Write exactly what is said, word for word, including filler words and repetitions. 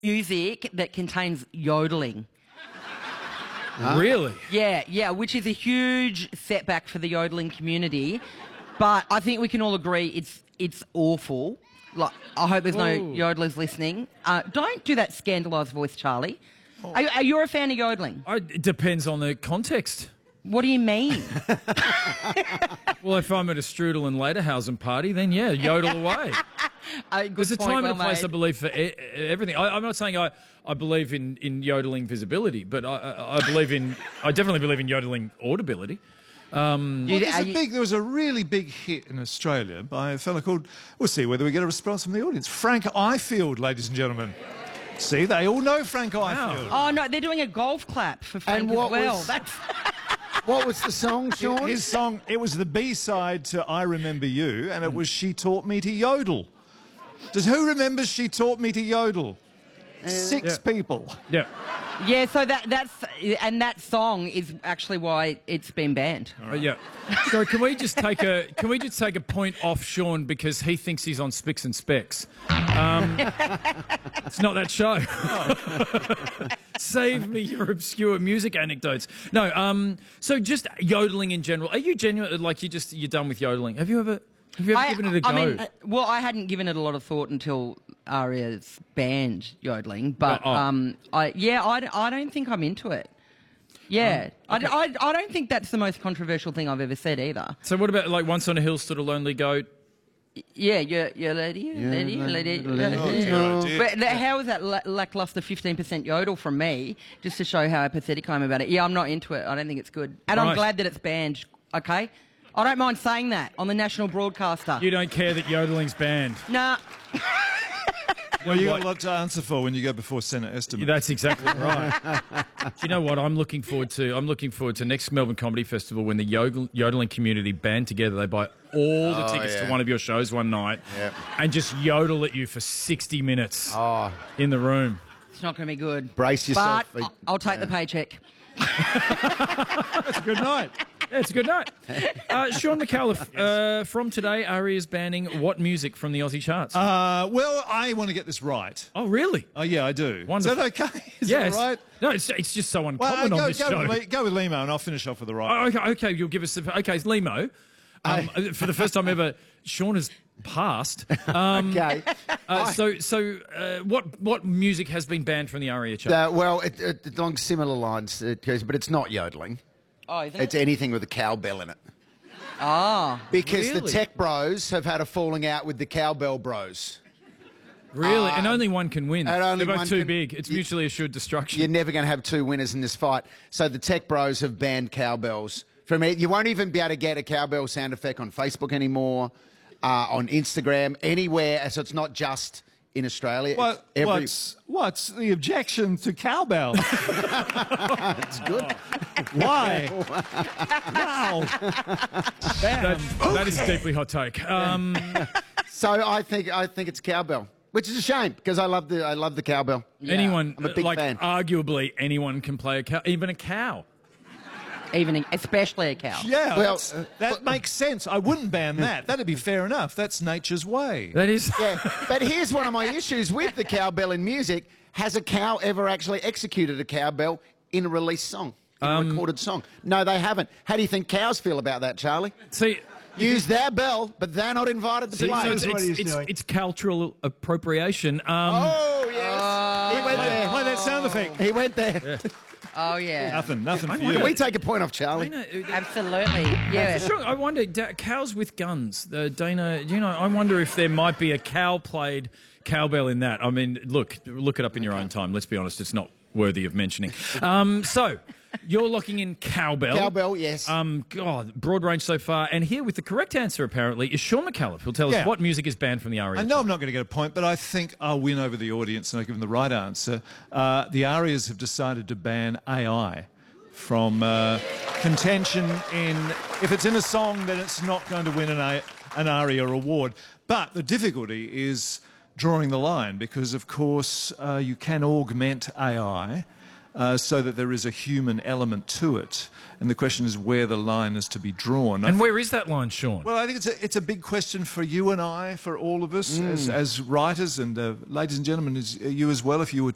music that contains yodeling. Huh? Really? Yeah, yeah, which is a huge setback for the yodeling community. But I think we can all agree it's it's awful. Like, I hope there's no Ooh. yodelers listening. Uh, don't do that scandalised voice, Charlie. Oh. Are, are you a fan of yodeling? I, it depends on the context. What do you mean? Well, if I'm at a Strudel and Lederhausen party, then yeah, yodel away. Uh, good There's a point, time well and a place, made. I believe, for e- everything. I, I'm not saying I, I believe in, in yodeling visibility, but I, I, I believe in, I definitely believe in yodeling audibility. Um, Well, there's are a you- big, there was a really big hit in Australia by a fella called, we'll see whether we get a response from the audience, Frank Ifield, ladies and gentlemen. See, they all know Frank Ifield. Oh, no, they're doing a golf clap for Frank And as what well. was- That's... What was the song, Sean? His song, it was the B-side to I Remember You, and it was She Taught Me to Yodel. Does who remembers She Taught Me to Yodel? Six Yeah. people. yeah. Yeah, so that that's and that song is actually why it's been banned. Uh, yeah. So can we just take a can we just take a point off Sean because he thinks he's on Spicks and Specs? Um, it's not that show. Save me your obscure music anecdotes. No. Um. So just yodeling in general. Are you genuine? Like you just you're done with yodeling? Have you ever have you ever I, given it a go? I mean, uh, well, I hadn't given it a lot of thought until Aria's banned yodeling, but Oh, oh. um, I yeah, I, d- I don't think I'm into it. Yeah, Um, okay. I, d- I, I don't think that's the most controversial thing I've ever said either. So what about like once on a hill stood a lonely goat? Yeah, yeah, yeah, lady, yeah, lady, lady, lady. lady. Oh, dear, oh, dear. But th- how is that la- lackluster fifteen percent yodel from me, just to show how apathetic I am about it? Yeah, I'm not into it. I don't think it's good. And Right. I'm glad that it's banned, okay? I don't mind saying that on the national broadcaster. You don't care that yodeling's banned. Nah. Well, you got a lot to answer for when you go before Senate estimate. That's exactly right. Do you know what I'm looking forward to? I'm looking forward to next Melbourne Comedy Festival when the yodel, yodeling community band together. They buy all the Oh, tickets yeah. to one of your shows one night Yep. and just yodel at you for sixty minutes Oh, in the room. It's not going to be good. brace yourself. But I- I'll take the paycheck. That's a good night. Yeah, it's a good night. Uh, Sean McAuliffe, uh, from today, Ari is banning what music from the Aussie charts? Uh, well, I want to get this right. oh, really? Oh, yeah, I do. Wonderful. Is that okay? Is Yes. that all right? No, it's, it's just so Well, uncommon uh, go, on this go, show. with, Le- go with Limo, and I'll finish off with the right. Oh, okay, okay, you'll give us the... Okay, it's Limo. Um, for the first time ever, Sean has passed. Um, Okay. uh, so, so uh, what what music has been banned from the ARIA chart? Uh, well, it, it, it's along similar lines, it goes, but it's not yodeling. Oh, isn't It's it? anything with a cowbell in it. Ah. Because the Really? tech bros have had a falling out with the cowbell bros. Really? and only one can win. and only They're both one too can- big. It's you- mutually assured destruction. You're never going to have two winners in this fight. So the tech bros have banned cowbells from it. You won't even be able to get a cowbell sound effect on Facebook anymore, uh, on Instagram, anywhere. So it's not just in Australia. What, It's every... what's, what's the objection to cowbell? It's good. Why? Wow. that, that is a deeply hot take. Um, So I think I think it's cowbell, which is a shame because I love the I love the cowbell. Anyone, I'm a big like fan. arguably anyone can play a cow, even a cow. Even, especially a cow. Yeah, Well, that's- uh, that makes sense. I wouldn't ban that. That'd be fair enough. That's nature's way. That is... Yeah, but here's one of my issues with the cowbell in music. Has a cow ever actually executed a cowbell in a released song, in a recorded song? No, they haven't. How do you think cows feel about that, Charlie? See... Use their bell, but they're not invited to So, play. so it's, what it's, he's it's, doing. it's cultural appropriation. Um, Oh, yes. he went Play, there. play that sound effect. He went there. Oh, yeah. Nothing, nothing for Can you. we take a point off Charlie? Dana, uh, Absolutely. Yeah. sure, I wonder, da- cows with guns. Uh, Dana, you know, I wonder if there might be a cow-played cowbell in that. I mean, look, look it up in your own time. Let's be honest, it's not worthy of mentioning. Um, so, you're locking in cowbell. Cowbell, yes. Um, God, broad range so far. And here with the correct answer, apparently, is Sean McAuliffe, who'll tell us Yeah. what music is banned from the ARIA. I know I'm not going to get a point, but I think I'll win over the audience and I'll give them the right answer. Uh, the Arias have decided to ban A I from uh, contention in... If it's in a song, then it's not going to win an, a, an ARIA award. But the difficulty is drawing the line because, of course, uh, you can augment A I uh, so that there is a human element to it. And the question is where the line is to be drawn. I And where is that line, Sean? Well, I think it's a, it's a big question for you and I, for all of us, as, as writers and uh, ladies and gentlemen, as you as well, if you were